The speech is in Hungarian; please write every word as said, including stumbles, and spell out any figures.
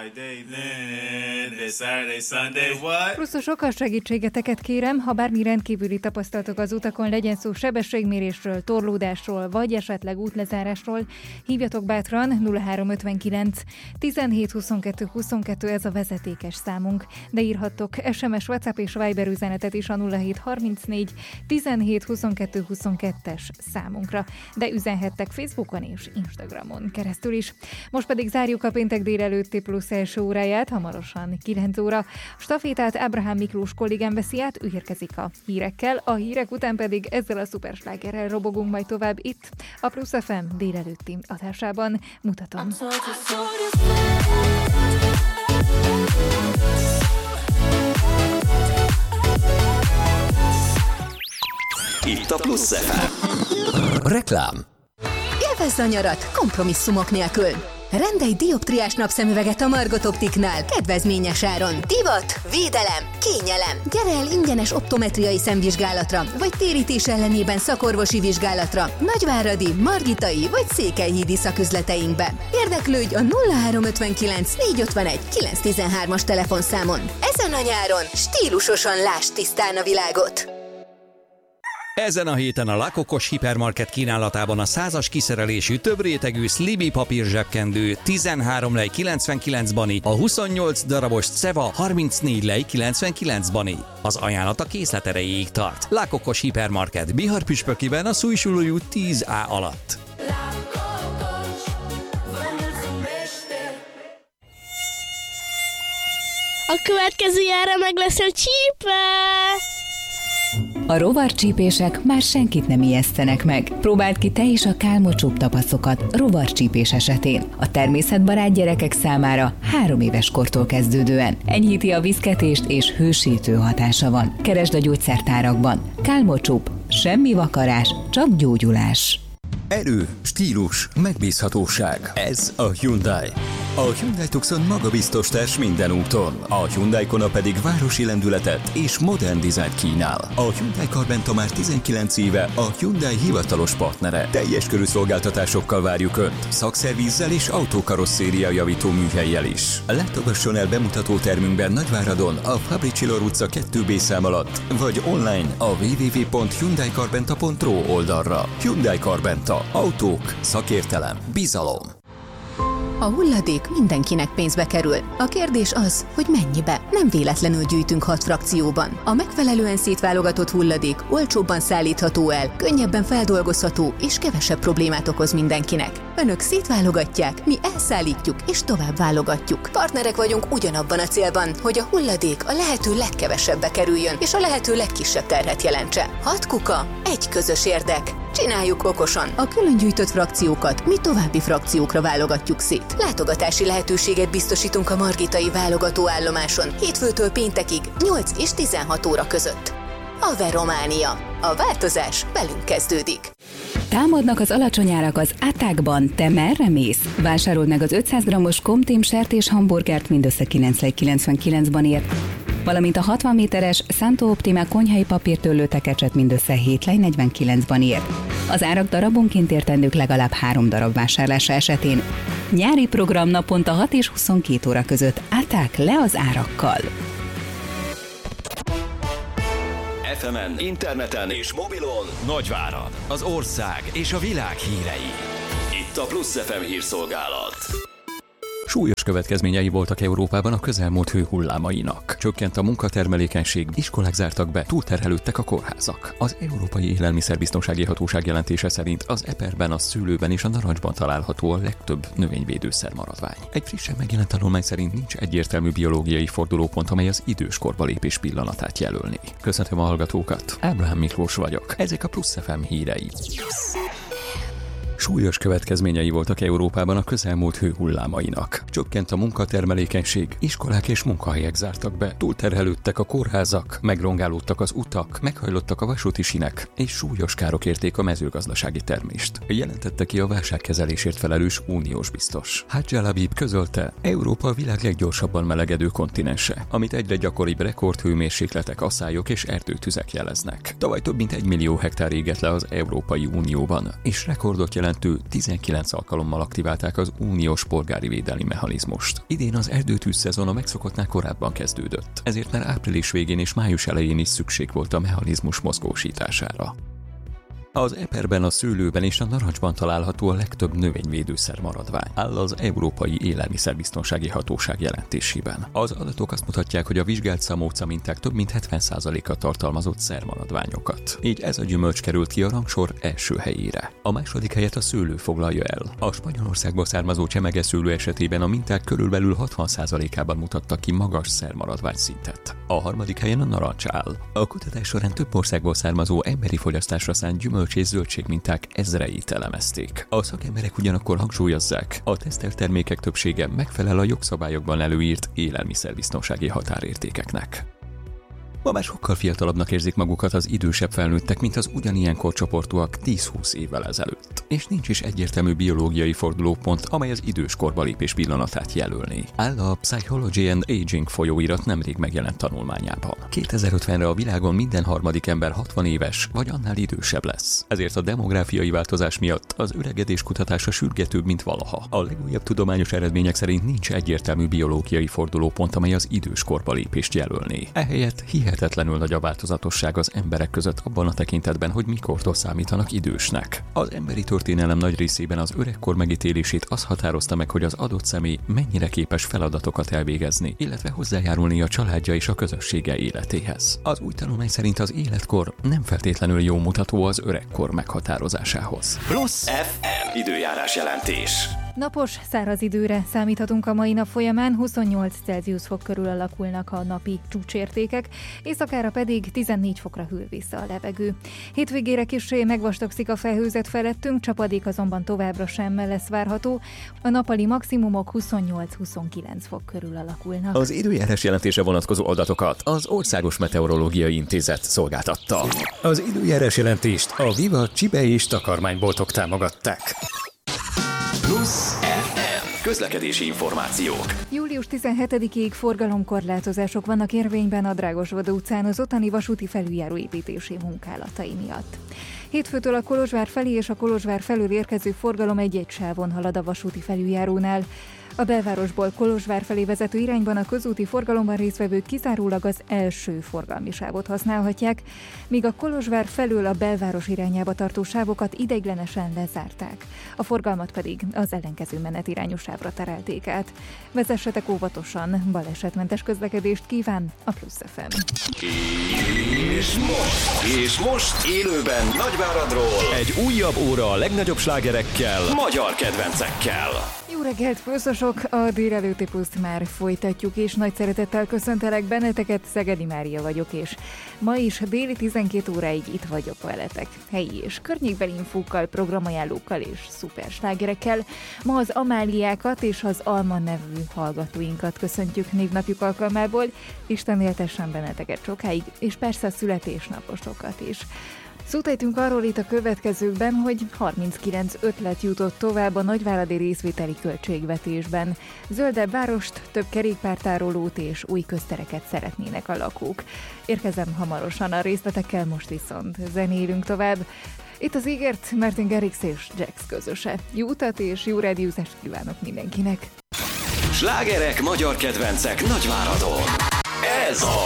Friday, then Saturday, Sunday, what? Pluszosok, a segítségeteket kérem, ha bármi rendkívüli tapasztalatok az utakon, legyen szó sebességmérésről, torlódásról, vagy esetleg útlezárásról, hívjatok bátran nulla három ötvenkilenc tizenhét huszonkettő huszonkettő, ez a vezetékes számunk, de írhattok es em es, WhatsApp és Viber üzenetet is a nulla hét harmincnégy tizenhét huszonkettő huszonkettes számunkra, de üzenhettek Facebookon és Instagramon keresztül is. Most pedig zárjuk a péntek délelőtti plusz első óráját, hamarosan kilenc óra. Stafétát Ábrahám Miklós kollégám veszi át, ő érkezik a hírekkel, a hírek után pedig ezzel a szuperslágerrel robogunk majd tovább itt, a Plusz ef em délelőtti adásában. Mutatom. Itt a Plusz ef em. Reklám. Élvezz a nyarat kompromisszumok nélkül. Rendelj dioptriás napszemüveget a Margot Optiknál kedvezményes áron. Divat, védelem, kényelem. Gyere el ingyenes optometriai szemvizsgálatra, vagy térítés ellenében szakorvosi vizsgálatra Nagyváradi, Margitai vagy Székelyhídi szaküzleteinkbe. Érdeklődj a nulla három ötvenkilenc négyszázötvenegy kilencszáztizenhármas telefonszámon. Ezen a nyáron stílusosan láss tisztán a világot. Ezen a héten a Lakokos Hipermarket kínálatában a százas kiszerelésű több rétegű Sliby papír zsebkendő tizenhárom lej kilencvenkilenc bani, a huszonnyolc darabos Ceva harmincnégy lej kilencvenkilenc bani. Az ajánlat a készlet erejéig tart. Lakokos Hipermarket Bihar-Püspökiben a Szújsulói út tíz á alatt. A következő jára meg lesz a csípe! A rovarcsípések már senkit nem ijesztenek meg. Próbáld ki te is a kálmocsúbb tapaszokat rovarcsípés esetén. A természetbarát gyerekek számára három éves kortól kezdődően. Enyhíti a viszketést és hősítő hatása van. Keresd a gyógyszertárakban. Kálmocsúbb, semmi vakarás, csak gyógyulás. Erő, stílus, megbízhatóság. Ez a Hyundai. A Hyundai Tucson magabiztos társ minden úton. A Hyundai Kona pedig városi lendületet és modern dizájnt kínál. A Hyundai Carventa már tizenkilenc éve a Hyundai hivatalos partnere. Teljes körű szolgáltatásokkal várjuk Önt, szakszervízzel és autókarosszéria javító műhellyel is. Látogasson el bemutató termünkben Nagyváradon, a Fabricsillor utca kettő bé szám alatt, vagy online a double-u double-u double-u pont hyundai carventa pont ro oldalra. Hyundai Carventa. Autók, szakértelem, bizalom. A hulladék mindenkinek pénzbe kerül. A kérdés az, hogy mennyibe. Nem véletlenül gyűjtünk hat frakcióban. A megfelelően szétválogatott hulladék olcsóbban szállítható el, könnyebben feldolgozható és kevesebb problémát okoz mindenkinek. Önök szétválogatják, mi elszállítjuk és tovább válogatjuk. Partnerek vagyunk ugyanabban a célban, hogy a hulladék a lehető legkevesebbe kerüljön és a lehető legkisebb terhet jelentse. Hat kuka, egy közös érdek. Csináljuk okosan. A külön gyűjtött frakciókat mi további frakciókra válogatjuk szét. Látogatási lehetőséget biztosítunk a Margitai válogatóállomáson hétfőtől péntekig nyolc és tizenhat óra között. Aver-Románia. A változás velünk kezdődik. Támadnak az alacsony árak az Attackban, te merre mész? Vásárold meg az ötszáz grammos Comtém sertés hamburgert mindössze kilenc lej kilencvenkilenc banért, valamint a hatvan méteres Santo Optima konyhai papírtőlő tekecset mindössze hét lej negyvenkilenc banért. Az árak darabonként értendők legalább három darab vásárlása esetén. Nyári program naponta hat és huszonkét óra között. Attack, le az árakkal! ef emen, interneten és mobilon Nagyvárad, az ország és a világ hírei. Itt a Plusz ef em hírszolgálat. Súlyos következményei voltak Európában a közelmúlt hőhullámainak. Csökkent a munkatermelékenység, iskolák zártak be, túlterhelődtek a kórházak. Az Európai Élelmiszerbiztonsági Hatóság jelentése szerint az eperben, a szőlőben és a narancsban található a legtöbb növényvédőszer maradvány. Egy frissen megjelent tanulmány szerint nincs egyértelmű biológiai fordulópont, amely az időskorba lépés pillanatát jelölni. Köszöntöm a hallgatókat, Ábrahám Miklós vagyok. Ezek a Plusz ef em hírei. Súlyos következményei voltak Európában a közelmúlt hőhullámainak. Csökkent a munkatermelékenység, iskolák és munkahelyek zártak be, túlterhelődtek a kórházak, megrongálódtak az utak, meghajlottak a vasúti sinek, és súlyos károk érték a mezőgazdasági termést. Jelentette ki a válságkezelésért felelős uniós biztos. Hadj al-Habib közölte, Európa a világ leggyorsabban melegedő kontinense, amit egyre gyakoribb rekordhőmérsékletek, asszályok és erdőtüzek jeleznek. Tavaly több mint egy millió hektár égett le az Európai Unióban, és rekordot jelent jelentő tizenkilenc alkalommal aktiválták az uniós polgári védelmi mechanizmust. Idén az erdőtűz szezon a megszokottnál korábban kezdődött, ezért már április végén és május elején is szükség volt a mechanizmus mozgósítására. Az eperben, a szőlőben és a narancsban található a legtöbb növényvédőszer maradvány, áll az Európai Élelmiszerbiztonsági Hatóság jelentésében. Az adatok azt mutatják, hogy a vizsgált szamóca minták több mint hetven százaléka tartalmazott szermaradványokat. Így ez a gyümölcs került ki a rangsor első helyére. A második helyet a szőlő foglalja el. A Spanyolországból származó csemegeszőlő esetében a minták körülbelül hatvan százalékában mutattak ki magas szermaradvány szintet. A harmadik helyen a narancs áll. A kutatás során több országból származó emberi fogyasztásra szánt gyümölcs és zöldségminták ezreit elemezték. A szakemberek ugyanakkor hangsúlyozzák, a tesztelt termékek többsége megfelel a jogszabályokban előírt élelmiszerbiztonsági határértékeknek. Ma már sokkal fiatalabbnak érzik magukat az idősebb felnőttek, mint az ugyanilyen korcsoportúak tíz-húsz évvel ezelőtt. És nincs is egyértelmű biológiai fordulópont, amely az időskorba lépés pillanatát jelölné. Áll a Psychology and Aging folyóirat nemrég megjelent tanulmányában. kétezer-ötvenre a világon minden harmadik ember hatvan éves vagy annál idősebb lesz. Ezért a demográfiai változás miatt az öregedés kutatása sürgetőbb, mint valaha. A legújabb tudományos eredmények szerint nincs egyértelmű biológiai fordulópont, amely az időskorba lépést jelölné. Ehelyett hihetetlenül nagy a változatosság az emberek között abban a tekintetben, hogy mikortól számítanak idősnek. Az emberi történelem nagy részében az öregkor megítélését az határozta meg, hogy az adott személy mennyire képes feladatokat elvégezni, illetve hozzájárulni a családja és a közössége életéhez. Az új tanulmány szerint az életkor nem feltétlenül jó mutató az öregkor meghatározásához. Plusz ef em időjárás jelentés. Napos, száraz időre számíthatunk a mai nap folyamán, huszonnyolc Celsius fok körül alakulnak a napi csúcsértékek, éjszakára pedig tizennégy fokra hűl vissza a levegő. Hétvégére kissé megvastagszik a felhőzet felettünk, csapadék azonban továbbra sem lesz várható, a nappali maximumok huszonnyolc-huszonkilenc fok körül alakulnak. Az időjárás jelentése vonatkozó adatokat az Országos Meteorológiai Intézet szolgáltatta. Az időjárás jelentést a Viva Csibe és takarmányboltok támogatták. Plusz ef em közlekedési információk. július tizenhetedikéig forgalomkorlátozások vannak érvényben a Drágosvada utcán az ottani vasúti felüljáró építési munkálatai miatt. Hétfőtől a Kolozsvár felé és a Kolozsvár felől érkező forgalom egy-egy sávon halad a vasúti felüljárónál. A belvárosból Kolozsvár felé vezető irányban a közúti forgalomban résztvevők kizárólag az első forgalmi sávot használhatják, míg a Kolozsvár felől a belváros irányába tartó sávokat ideiglenesen lezárták. A forgalmat pedig az ellenkező menetirányú sávra terelték át. Vezessetek óvatosan, balesetmentes közlekedést kíván a Plusz ef em. És most, és most élőben Nagyváradról egy újabb óra a legnagyobb slágerekkel, magyar kedvencekkel. Jó reggelt, főszosok! A délelőtti Pluszt már folytatjuk, és nagy szeretettel köszöntelek benneteket, Szegedi Mária vagyok, és ma is déli tizenkét óráig itt vagyok veletek. Helyi és környékbeli infókkal, programajánlókkal és szuper slágerekkel. Ma az Amáliákat és az Alma nevű hallgatóinkat köszöntjük névnapjuk alkalmából. Isten éltessen benneteket sokáig, és persze a születésnaposokat is. Szót ejtünk arról itt a következőkben, hogy harminckilenc ötlet jutott tovább a nagyváradi részvételi költségvetésben. Zöldebb várost, több kerékpártárolót és új köztereket szeretnének a lakók. Érkezem hamarosan a részletekkel, most viszont zenélünk tovább. Itt az ígért Martin Garrix és Jax közöse. Jó utat és jó rádiózást kívánok mindenkinek! Slágerek, magyar kedvencek Nagyváradon. Ez a